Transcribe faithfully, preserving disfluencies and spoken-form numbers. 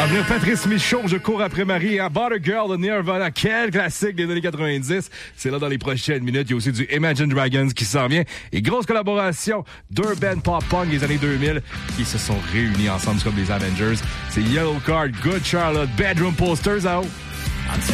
va venir Patrice Michaud, Je cours après Marie, à Butter Girl de Nirvana. Quel classique des années quatre-vingt-dix. C'est là dans les prochaines minutes. Il y a aussi du Imagine Dragons qui s'en vient. Et grosse collaboration d'Urban Pop Punk des années deux mille qui se sont réunis ensemble comme des Avengers. C'est Yellow Card, Good Charlotte, Bedroom Posters à haut.